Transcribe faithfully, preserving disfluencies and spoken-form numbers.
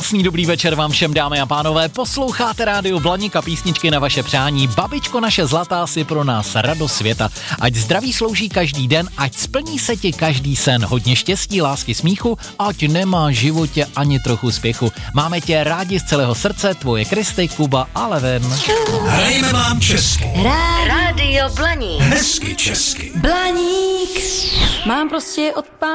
Krásný dobrý večer vám všem, dámy a pánové. Posloucháte rádio Blaník a písničky na vaše přání. Babičko naše zlatá si pro nás radost světa. Ať zdraví slouží každý den, ať splní se ti každý sen. Hodně štěstí, lásky, smíchu, ať nemá v životě ani trochu spěchu. Máme tě rádi z celého srdce, tvoje Kristy, Kuba a Leven. Hrajeme vám česky. Rádio Blaník. Hezky česky. Blaník. Mám prostě od